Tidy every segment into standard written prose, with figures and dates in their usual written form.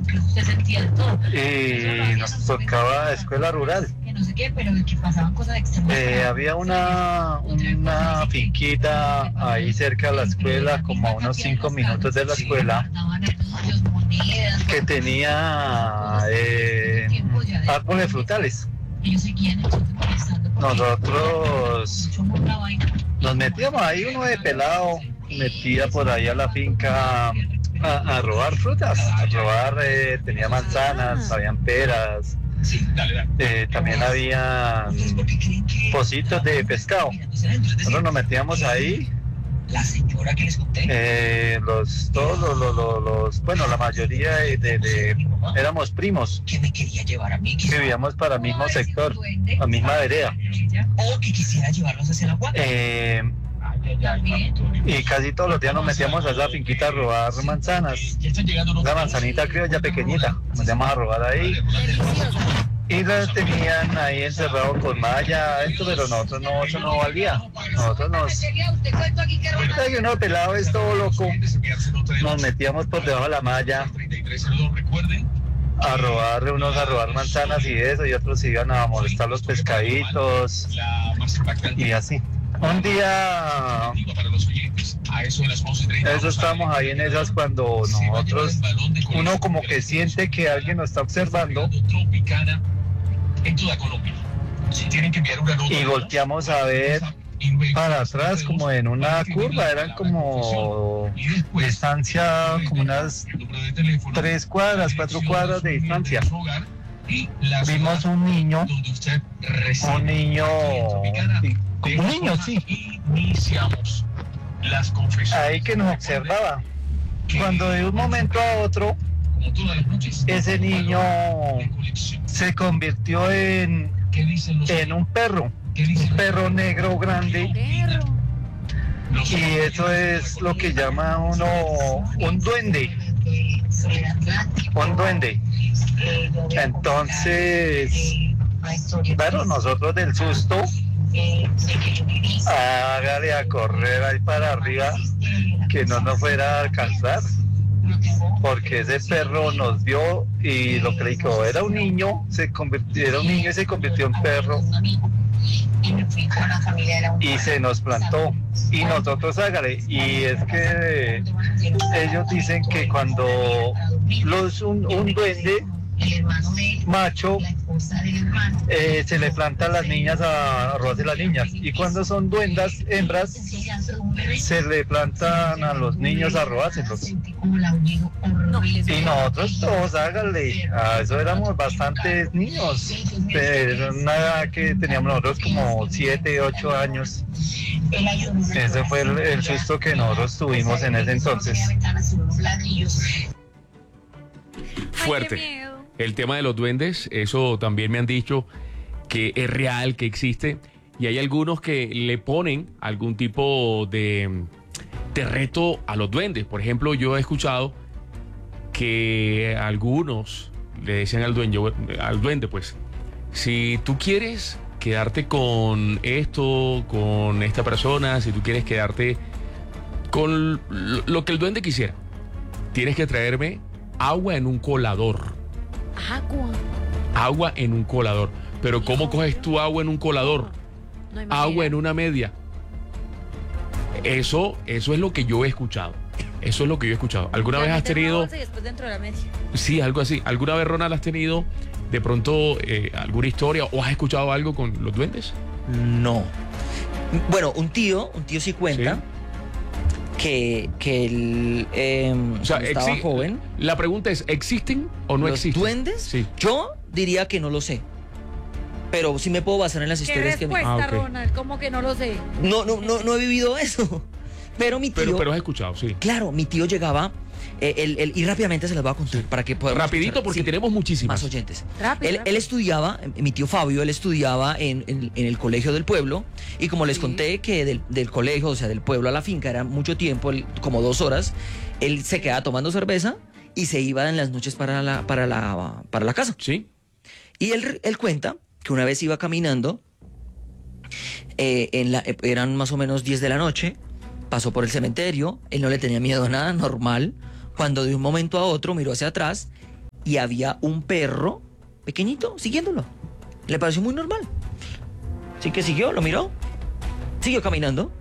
usted sentía de todo. Y nos tocaba escuela rural. Que no sé qué, pero que pasaban cosas extremas. Había una finquita ahí cerca de la escuela, como a unos 5 minutos de la escuela, que tenía árboles frutales. Nosotros nos metíamos ahí, uno de pelado metía por ahí a la finca a robar frutas, tenía manzanas, habían peras, también había pocitos de pescado. Nosotros nos metíamos ahí. La señora que les conté. Bueno, la mayoría éramos primos. Que me quería llevar a mí. Vivíamos para el mismo sector, la misma vereda. O que quisiera llevarlos hacia la guardia. Y casi todos los días nos metíamos a esa finquita a robar manzanas. Una manzanita criolla pequeñita. Nos metíamos a robar ahí. Y las tenían ahí encerrado con malla adentro, pero nosotros no, eso no valía. Nosotros Hay uno pelado es todo loco. Nos metíamos por debajo de la malla a robar manzanas y eso, y otros iban a molestar los pescaditos y así. Un día, eso estábamos ahí en esas cuando uno como que siente que alguien nos está observando y volteamos a ver para atrás como en una curva, eran como distancia, como unas 3 cuadras, 4 cuadras de distancia. Vimos un niño, sí, ahí que nos observaba. Cuando de un momento a otro, ese niño se convirtió en un perro negro grande, y eso es lo que llama uno un duende. Entonces, claro, nosotros del susto, hágale a correr ahí para arriba, que no nos fuera a alcanzar, porque ese perro nos vio y lo que le dijo era un niño, se convirtió en perro y se nos plantó, y nosotros hágale. Y es que ellos dicen que cuando un duende macho se le planta a las niñas a robarse las niñas, y cuando son duendas hembras se le plantan a los niños a robárselos. Y nosotros todos, hágale, a eso éramos bastantes niños, pero nada, que teníamos nosotros como 7, 8 años. Ese fue el susto que nosotros tuvimos en ese entonces. Fuerte. El tema de los duendes, eso también me han dicho que es real, que existe, y hay algunos que le ponen algún tipo de reto a los duendes. Por ejemplo, yo he escuchado que algunos le decían al duende, pues, si tú quieres quedarte con esto, con esta persona, si tú quieres quedarte con lo que el duende quisiera, tienes que traerme agua en un colador. Agua en un colador. Pero ¿cómo coges tú agua en un colador? Agua en una media. Eso es lo que yo he escuchado. ¿Alguna vez has tenido? Y después dentro de la media. Sí, algo así. ¿Alguna vez, Ronald, has tenido de pronto alguna historia o has escuchado algo con los duendes? No. Bueno, un tío sí cuenta. ¿Sí? Que él estaba joven. La pregunta es, ¿existen o no existen? ¿Los duendes? Sí. Yo diría que no lo sé. Pero sí me puedo basar en las historias que me... okay. Ronald, ¿cómo que no lo sé? No he vivido eso. Pero mi tío... Pero has escuchado, sí. Claro, mi tío llegaba... y rápidamente se las voy a contar para que podamos rapidito escuchar, porque tenemos muchísimas más oyentes. Rápido. Él estudiaba, mi tío Fabio, él estudiaba en el colegio del pueblo, y como les conté que del colegio, o sea, del pueblo a la finca era mucho tiempo, como 2 horas, él se quedaba tomando cerveza y se iba en las noches para la casa. Sí. Y él cuenta que una vez iba caminando, eran más o menos 10 de la noche, pasó por el cementerio, él no le tenía miedo a nada, normal, cuando de un momento a otro miró hacia atrás y había un perro pequeñito siguiéndolo. Le pareció muy normal. Así que siguió, lo miró, siguió caminando.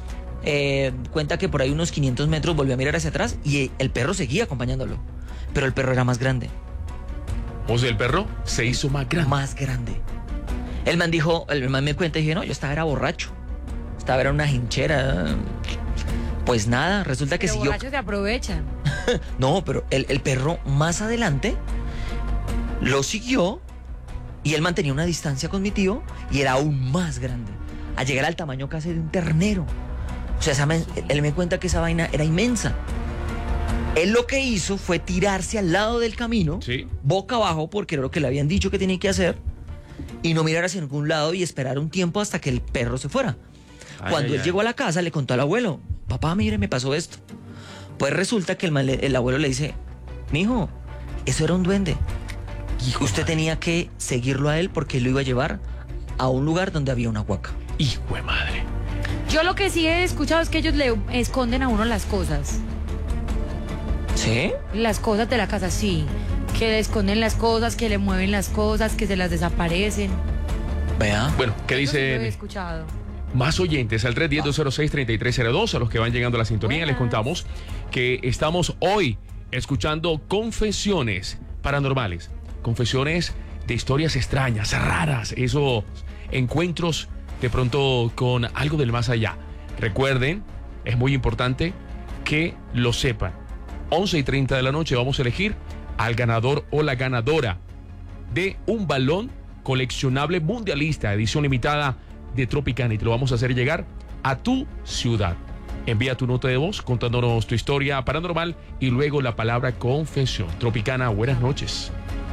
Cuenta que por ahí unos 500 metros volvió a mirar hacia atrás y el perro seguía acompañándolo. Pero el perro era más grande. O sea, el perro se hizo más grande. Más grande. El man me cuenta y dije, no, yo estaba era borracho. Era una hinchera. Pues nada, resulta que Los siguió. borrachos se aprovechan. No, pero el perro más adelante lo siguió y él mantenía una distancia con mi tío y era aún más grande. A llegar al tamaño casi de un ternero. O sea, él me cuenta que esa vaina era inmensa. Él lo que hizo fue tirarse al lado del camino, Sí. boca abajo, porque era lo que le habían dicho que tenía que hacer, y no mirar hacia ningún lado y esperar un tiempo hasta que el perro se fuera. Cuando él llegó a la casa, le contó al abuelo, papá, mire, me pasó esto. Pues resulta que el abuelo le dice, mijo, eso era un duende. Usted tenía que seguirlo a él porque él lo iba a llevar a un lugar donde había una huaca. Hijo de madre. Yo lo que sí he escuchado es que ellos le esconden a uno las cosas. ¿Sí? Las cosas de la casa, sí. Que le esconden las cosas, que le mueven las cosas, que se las desaparecen. Vea. Bueno, ¿qué Eso sí lo he dicen escuchado. más oyentes? Al 310-206-3302, a los que van llegando a la sintonía, Buenas. les contamos que estamos hoy escuchando confesiones paranormales, confesiones de historias extrañas, raras, esos encuentros de pronto con algo del más allá. Recuerden, es muy importante que lo sepan. 11:30 de la noche vamos a elegir al ganador o la ganadora de un balón coleccionable mundialista, edición limitada de Tropicana, y te lo vamos a hacer llegar a tu ciudad. Envía tu nota de voz contándonos tu historia paranormal y luego la palabra confesión. Tropicana, buenas noches.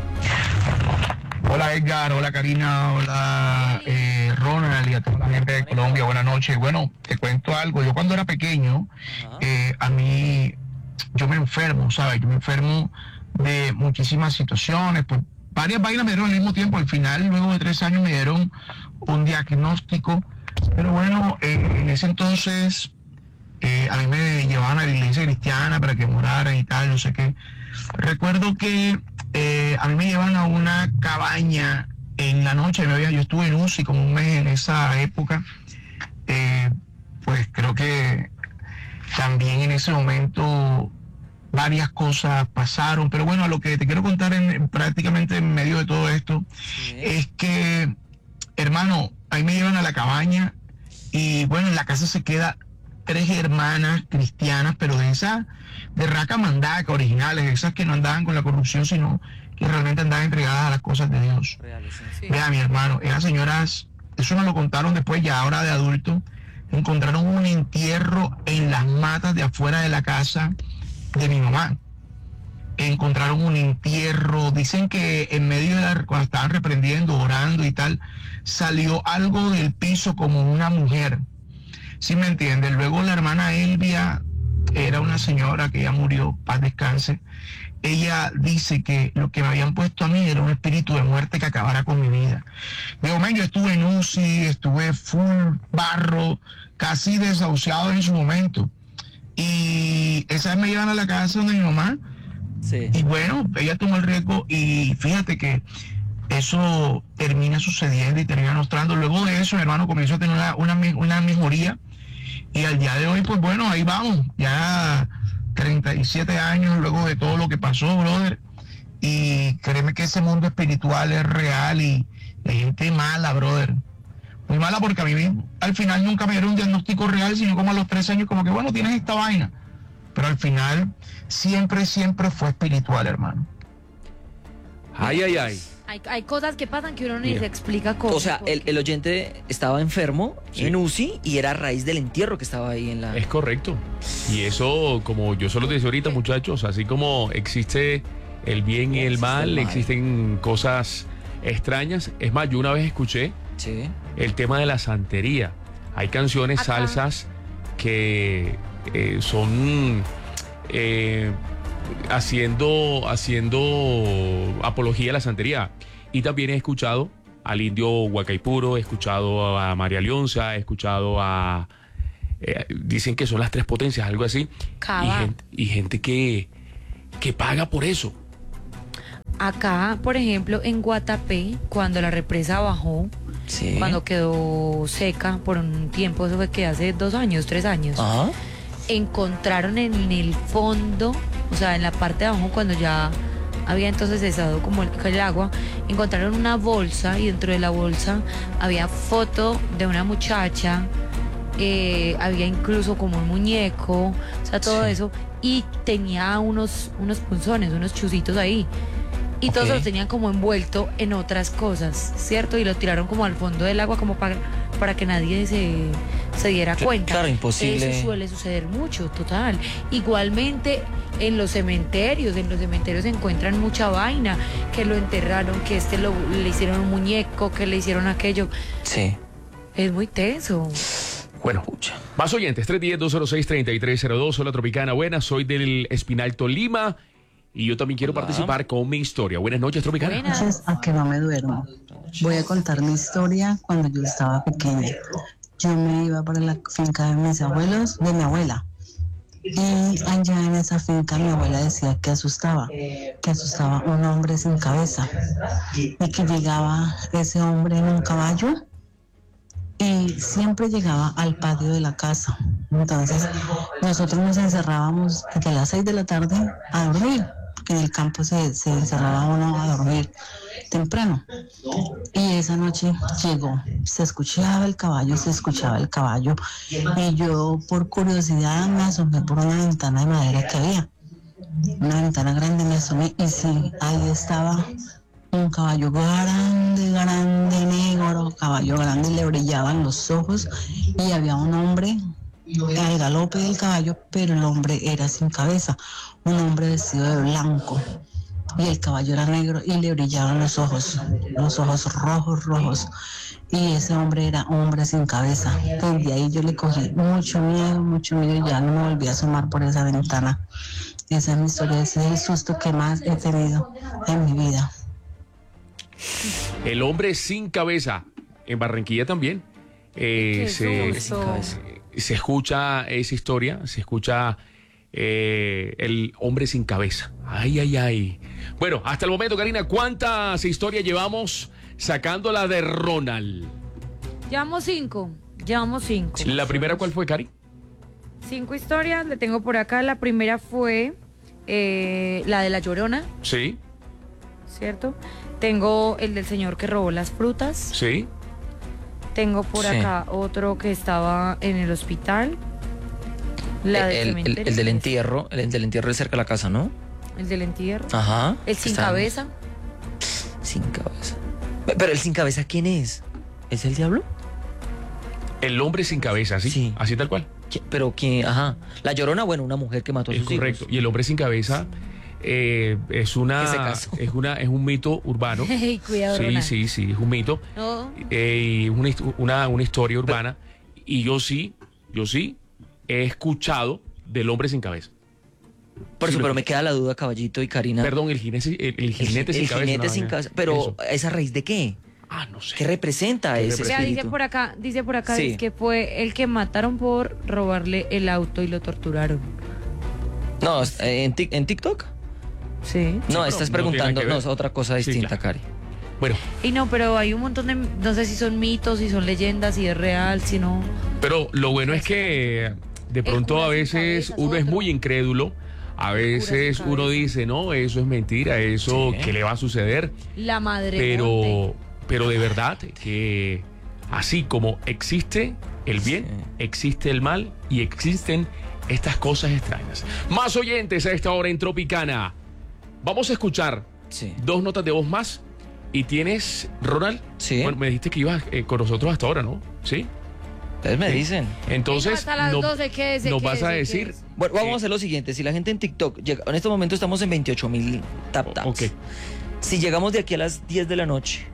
Hola Edgar, hola Karina, hola Ronald y a toda la gente de Colombia, buenas noches. Bueno, te cuento algo, yo cuando era pequeño, a mí, yo me enfermo, ¿sabes? Yo me enfermo de muchísimas situaciones, pues varias vainas me dieron al mismo tiempo. Al final, luego de 3 años me dieron un diagnóstico, pero bueno, en ese entonces a mí me llevaban a la iglesia cristiana para que morara y tal, no sé qué. Recuerdo que a mí me llevan a una cabaña en la noche. Yo estuve en UCI como un mes en esa época. Pues creo que también en ese momento varias cosas pasaron. Pero bueno, lo que te quiero contar prácticamente en medio de todo esto es que, hermano, ahí me llevan a la cabaña y bueno, en la casa se queda 3 hermanas cristianas, pero de esas de raca mandaca, originales, esas que no andaban con la corrupción, sino que realmente andaban entregadas a las cosas de Dios. Sí. Vea, mi hermano, esas señoras, eso nos lo contaron después, ya ahora de adulto, encontraron un entierro en las matas de afuera de la casa de mi mamá. Encontraron un entierro, dicen que en medio de cuando estaban reprendiendo, orando y tal, salió algo del piso como una mujer. ¿Sí me entienden? Luego la hermana Elvia era una señora que ya murió, paz descanse. Ella dice que lo que me habían puesto a mí era un espíritu de muerte que acabara con mi vida. Digo, man, yo estuve en UCI, estuve full barro, casi desahuciado en su momento. Y esa vez me llevan a la casa donde mi mamá. Sí. Y bueno, ella tomó el riesgo y fíjate que eso termina sucediendo y termina mostrando. Luego de eso, mi hermano comenzó a tener una mejoría. Y al día de hoy, pues bueno, ahí vamos. Ya 37 años luego de todo lo que pasó, brother. Y créeme que ese mundo espiritual es real y hay gente mala, brother. Muy mala porque a mí al final nunca me dieron un diagnóstico real, sino como a los 3 años, como que bueno, tienes esta vaina. Pero al final siempre fue espiritual, hermano. Ay, ay, ay. Hay cosas que pasan que uno ni Mira. se explica cómo. O sea, el oyente estaba enfermo Sí. en UCI y era a raíz del entierro que estaba ahí en la... Es correcto. Y eso, como yo solo te decía ahorita, muchachos, así como existe el bien y el mal, existen cosas extrañas. Es más, yo una vez escuché Sí. el tema de la santería. Hay canciones, Acá. salsas que son haciendo apología a la santería. Y también he escuchado al indio Huacaipuro, he escuchado a María Leonza, he escuchado a... dicen que son las 3 potencias, algo así. Cava. Y gente que paga por eso. Acá, por ejemplo, en Guatapé, cuando la represa bajó, Sí. cuando quedó seca por un tiempo, eso fue que hace 2 años, 3 años, Ajá. encontraron en el fondo, o sea, en la parte de abajo, cuando ya había entonces cesado como el agua, encontraron una bolsa y dentro de la bolsa había foto de una muchacha, había incluso como un muñeco, o sea, todo Sí. eso, y tenía unos punzones, unos chuzitos ahí. Y todos Ok. los tenían como envuelto en otras cosas, ¿cierto? Y lo tiraron como al fondo del agua como para que nadie se diera cuenta. Claro, imposible. Eso suele suceder mucho, total. Igualmente en los cementerios se encuentran mucha vaina, que lo enterraron, que le hicieron un muñeco, que le hicieron aquello. Sí. Es muy tenso. Bueno, Pucha. más oyentes, 310-206-3302, hola Tropicana, buenas, soy del Espinal Tolima y yo también quiero Hola. participar con mi historia. Buenas noches, Tropicana. Buenas. Noches a que no me duermo. Voy a contar mi historia cuando yo estaba pequeña. Yo me iba para la finca de mis abuelos, de mi abuela. Y allá en esa finca mi abuela decía que asustaba un hombre sin cabeza. Y que llegaba ese hombre en un caballo y siempre llegaba al patio de la casa. Entonces nosotros nos encerrábamos desde las 6 de la tarde a dormir, porque en el campo se encerraba uno a dormir temprano. Y esa noche llegó, se escuchaba el caballo, y yo por curiosidad me asomé por una ventana de madera que había, una ventana grande, me asomé y sí, ahí estaba un caballo grande, negro, caballo grande, le brillaban los ojos y había un hombre al galope del caballo, pero el hombre era sin cabeza, un hombre vestido de blanco y el caballo era negro y le brillaban los ojos rojos y ese hombre era un hombre sin cabeza. Desde ahí yo le cogí mucho miedo y ya no me volví a asomar por esa ventana. Esa es mi historia, ese es el susto que más he tenido en mi vida. El hombre sin cabeza, en Barranquilla también. Qué Se susto. escucha esa historia, se escucha el hombre sin cabeza. Ay, ay, ay. Bueno, hasta el momento, Karina, ¿cuántas historias llevamos sacándola de Ronald? Llevamos 5. ¿La primera cuál fue, Cari? 5 historias, le tengo por acá. La primera fue la de la Llorona, Sí, ¿cierto? Tengo el del señor que robó las frutas. sí. Tengo por Sí. acá otro que estaba en el hospital. La del cementerio. El del entierro, el del entierro es cerca de la casa, ¿no? El del entierro. Ajá. El sin Está- cabeza. Sin cabeza. Pero el sin cabeza, ¿quién es? ¿Es el diablo? El hombre sin cabeza, ¿sí? Sí. Así tal cual. Pero quién, ajá. La Llorona, bueno, una mujer que mató a Es sus hijos. correcto. Y el hombre sin cabeza es Que se casó. es un mito urbano. Ey, cuidado, Sí, Ronald. sí, sí, es un mito. No, Y una historia urbana. Y yo sí he escuchado del hombre sin cabeza. Por Sí, eso, lo- pero me queda la duda, Caballito y Karina. Perdón, el jinete sin el cabeza. jinete no, sin no, cabeza. Pero, eso. ¿esa raíz de qué? No sé. ¿Qué representa ¿Qué ese representa? vea, espíritu? dice por acá Sí. es que fue el que mataron por robarle el auto y lo torturaron. No, ¿en TikTok? Sí. No, pero estás no preguntando, tiene que ver. no, es otra cosa Sí, distinta, claro. Cari. Bueno, Y no, pero hay un montón de, no sé si son mitos, si son leyendas, si es real, si no. pero lo bueno es que de pronto cura a sin veces cabeza, uno es otro. muy incrédulo. A veces sin uno cabeza. dice, no, eso es mentira, eso, Sí. ¿qué le va a suceder? La madre monte. Pero de verdad que así como existe el bien, Sí. existe el mal y existen estas cosas extrañas. Más oyentes a esta hora en Tropicana. Vamos a escuchar Sí. 2 notas de voz más. Y tienes, Ronald, Sí. bueno, me dijiste que ibas con nosotros hasta ahora, ¿no? Sí. Ustedes me dicen. Entonces, Hasta las 12, quédese, nos vas a quédese, decir... quédese. Bueno, vamos a hacer lo siguiente. Si la gente en TikTok llega, en este momento estamos en 28,000 tap-taps. Ok. Si llegamos de aquí a las 10 de la noche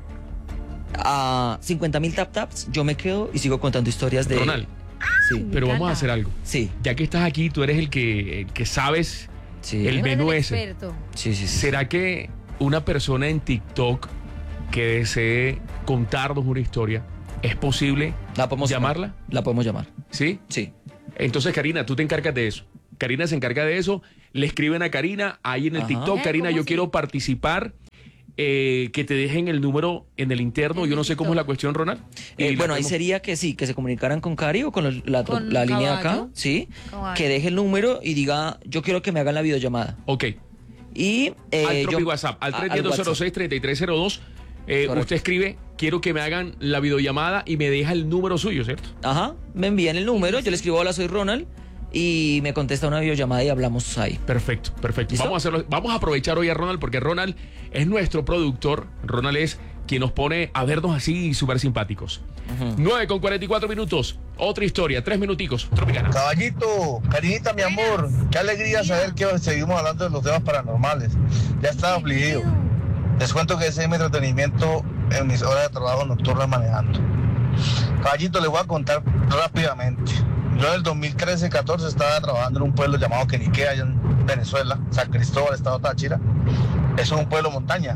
a 50,000 tap-taps, yo me quedo y sigo contando historias de... Ronald, Sí, pero Me vamos a encanta. hacer algo. sí, Ya que estás aquí, tú eres el que sabes sí. el Tú eres menú el ese. experto. Sí, sí, sí. ¿Será que una persona en TikTok que desee contarnos una historia, es posible ¿La podemos llamarla? llamar? La podemos llamar. ¿Sí? Sí. Entonces, Karina, tú te encargas de eso. Karina se encarga de eso. Le escriben a Karina ahí en el Ajá. TikTok. Karina, ¿Cómo yo así? quiero participar que te dejen el número en el interno. Yo no sé cómo es la cuestión, Ronald. Bueno, ahí sería que sí, que se comunicaran con Cari o con la línea de acá, sí, Caballo. que deje el número y diga, yo quiero que me hagan la videollamada. Ok. Y Al propio WhatsApp, al 310-206-3302. Usted escribe, quiero que me hagan la videollamada y me deja el número suyo, ¿cierto? Ajá, me envían el número, yo le escribo, hola, soy Ronald, y me contesta una videollamada y hablamos ahí. Perfecto, perfecto. ¿Listo? Vamos a aprovechar hoy a Ronald porque Ronald es nuestro productor. Ronald es quien nos pone a vernos así súper simpáticos. 9:44. Otra historia, 3 minuticos. Tropicana. Caballito, cariñita, mi amor, qué alegría saber que seguimos hablando de los temas paranormales. Ya estaba afligido. Les cuento que ese es mi entretenimiento en mis horas de trabajo nocturnas manejando. Caballito, les voy a contar rápidamente. Yo en el 2013-14 estaba trabajando en un pueblo llamado Quenique, allá en Venezuela, San Cristóbal, estado Táchira. Eso es un pueblo montaña.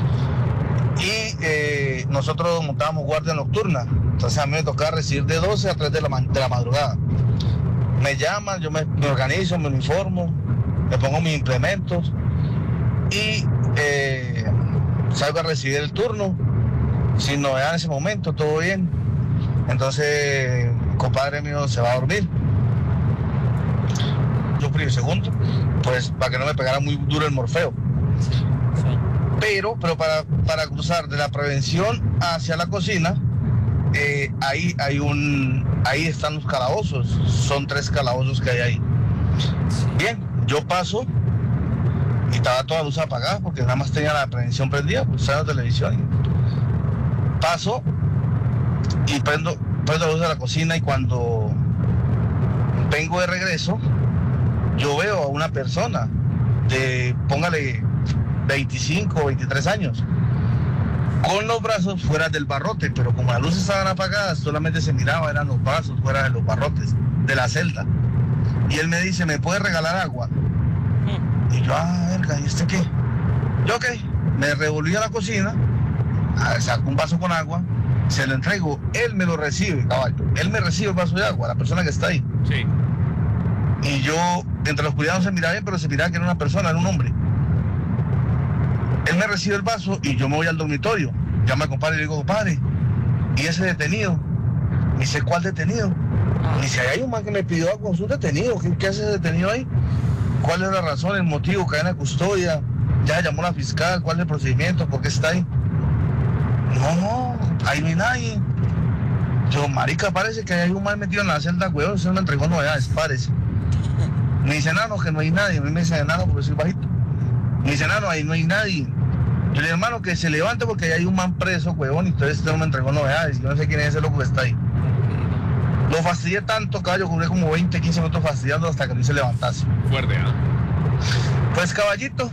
Y nosotros montábamos guardia nocturna. Entonces a mí me tocaba recibir de 12 a 3 de la madrugada. Me llaman, yo me organizo, me uniformo, me pongo mis implementos y salgo a recibir el turno. Sin novedad en ese momento, todo bien. Entonces, el compadre mío se va a dormir. Yo fui el segundo, pues para que no me pegara muy duro el morfeo. Pero para cruzar de la prevención hacia la cocina, ahí están los calabozos. Son 3 calabozos que hay ahí. Bien, yo paso y estaba toda la luz apagada porque nada más tenía la prevención prendida, pues estaba en la televisión. Paso y prendo la luz de la cocina y cuando vengo de regreso, yo veo a una persona de, póngale, 25 o 23 años, con los brazos fuera del barrote, pero como las luces estaban apagadas, solamente se miraba, eran los brazos fuera de los barrotes, de la celda. Y él me dice, ¿me puede regalar agua? Y yo, verga, ¿y este qué? Yo, ok, me revolví a la cocina, saco un vaso con agua, se lo entrego, él me lo recibe, caballo, él me recibe el vaso de agua, la persona que está ahí. Sí. Y yo, entre los cuidados se miraba bien, pero se miraba que era una persona, era un hombre. Él me recibe el vaso y yo me voy al dormitorio. Llamo al compadre y le digo, compadre, ¿y ese detenido? Me dice, ¿cuál detenido? Me dice, hay un man que me pidió agua, ¿es un detenido? ¿Qué hace ese detenido ahí? ¿Cuál es la razón, el motivo, cadena de custodia? ¿Ya llamó la fiscal? ¿Cuál es el procedimiento? ¿Por qué está ahí? No, ahí no hay nadie. Yo, marica, parece que hay un man metido en la celda, weón, se me entregó novedades, parece. Me dice, no, que no hay nadie. A mí me dice, no, porque soy bajito. Me dice, no, ahí no hay nadie. Yo le digo, hermano, que se levante porque ahí hay un man preso, huevón, y entonces este no me entregó novedades. Yo no sé quién es ese loco que está ahí. Lo fastidié tanto, caballo, duré como 20, 15 minutos fastidiando hasta que no se levantase. Fuerte, ¿ah? Pues, caballito,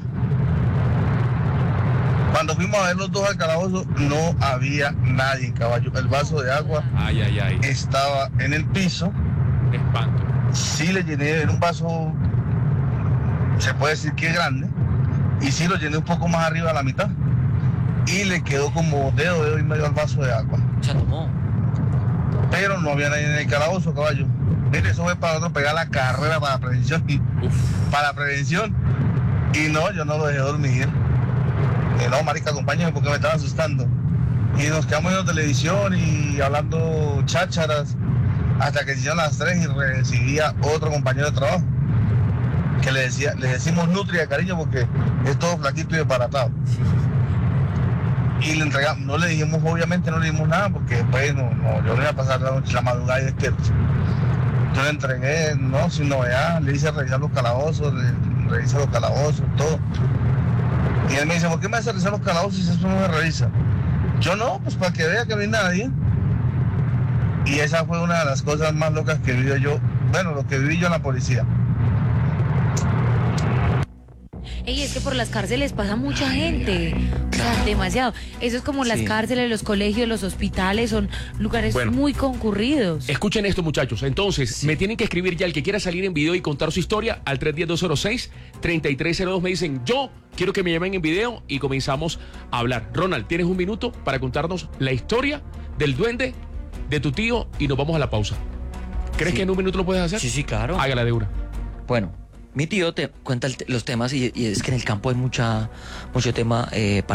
cuando fuimos a ver los dos al calabozo, no había nadie, caballo. El vaso de agua estaba en el piso. Espanto. Sí le llené, en un vaso, se puede decir que es grande, y sí lo llené un poco más arriba a la mitad. Y le quedó como dedo y medio al vaso de agua. Se tomó. Pero no había nadie en el calabozo, caballo. Mire, eso fue para nosotros pegar la carrera para la prevención. Para la prevención. Y no, yo no lo dejé dormir. No, marica, acompáñame porque me estaba asustando. Y nos quedamos viendo televisión y hablando chácharas hasta que se hicieron las 3 y recibía otro compañero de trabajo que le decimos Nutri de cariño porque es todo flaquito y desbaratado. Y le entregamos, no le dijimos, obviamente no le dijimos nada porque después yo no iba a pasar la madrugada y despierto. Yo le entregué, no, sin novedad, le hice revisar los calabozos, revisé los calabozos, todo. Y él me dice, ¿por qué me hace revisar los calabozos si eso no me revisa? Yo no, pues para que vea que no hay nadie. Y esa fue una de las cosas más locas que viví yo, bueno, lo que viví yo en la policía. Ey, es que por las cárceles pasa mucha gente, o sea, demasiado. Eso es como las cárceles, los colegios, los hospitales, son lugares muy concurridos. Escuchen esto, muchachos. Entonces, me tienen que escribir ya el que quiera salir en video y contar su historia al 310-206-3302. Me dicen, yo quiero que me llamen en video y comenzamos a hablar. Ronald, tienes un minuto para contarnos la historia del duende, de tu tío, y nos vamos a la pausa. ¿Crees que en un minuto lo puedes hacer? Sí, claro. Hágala de una. Bueno, mi tío te cuenta los temas y es que en el campo hay mucho tema